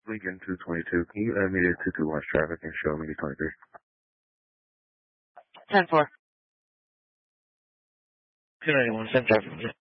Lincoln 222. Can you add me to 221 traffic and show me the 23? 10-4. 291, send traffic.